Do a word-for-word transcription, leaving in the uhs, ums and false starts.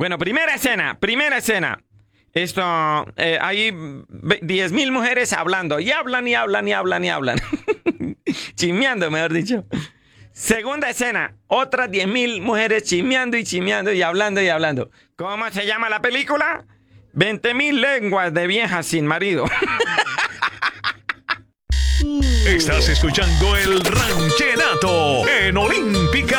Bueno, primera escena, primera escena. Esto, eh, hay diez mil mujeres hablando. Y hablan, y hablan, y hablan, y hablan. Chismeando, mejor dicho. Segunda escena. Otras diez mil mujeres chismeando y chismeando y hablando y hablando. ¿Cómo se llama la película? veinte mil lenguas de viejas sin marido. Estás escuchando el Ranchenato en Olímpica